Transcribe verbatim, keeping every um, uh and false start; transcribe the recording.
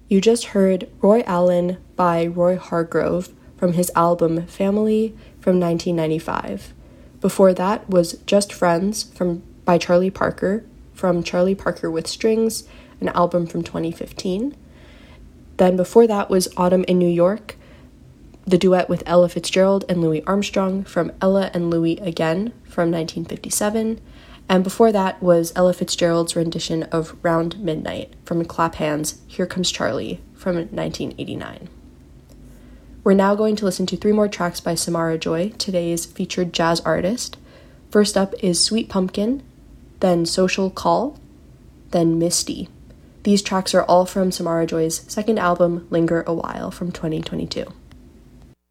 You just heard Roy Allen by Roy Hargrove from his album Family from nineteen ninety-five. Before that was Just Friends from by Charlie Parker from Charlie Parker with Strings, an album from twenty fifteen. Then before that was Autumn in New York, the duet with Ella Fitzgerald and Louis Armstrong from Ella and Louis Again from nineteen fifty-seven. And before that was Ella Fitzgerald's rendition of Round Midnight from Clap Hands' Here Comes Charlie from nineteen eighty-nine. We're now going to listen to three more tracks by Samara Joy, today's featured jazz artist. First up is Sweet Pumpkin, then Social Call, then Misty. These tracks are all from Samara Joy's second album, Linger a While, from twenty twenty-two.